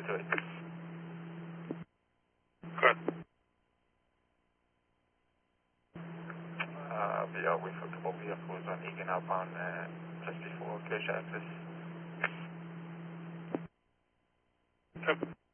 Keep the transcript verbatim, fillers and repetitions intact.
two eight. Correct. Uh, we are with a couple of vehicles on Egan outbound uh, just before Kirsch access. Okay.